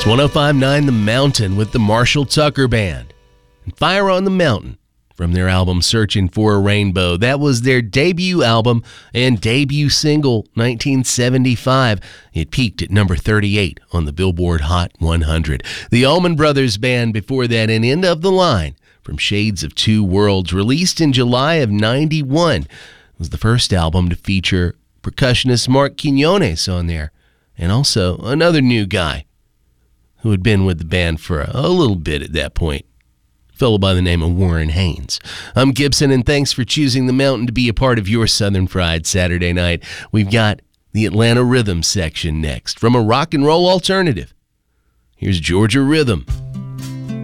It's 105.9 The Mountain with the Marshall Tucker Band. And Fire on the Mountain from their album Searching for a Rainbow. That was their debut album and debut single, 1975. It peaked at number 38 on the Billboard Hot 100. The Allman Brothers Band before that, and End of the Line from Shades of Two Worlds, released in July of 91. It was the first album to feature percussionist Mark Quinones on there, and also another new guy who had been with the band for a little bit at that point, a fellow by the name of Warren Haynes. I'm Gibson, and thanks for choosing the Mountain to be a part of your Southern Fried Saturday night. We've got the Atlanta Rhythm section next from a rock and roll alternative. Here's Georgia Rhythm.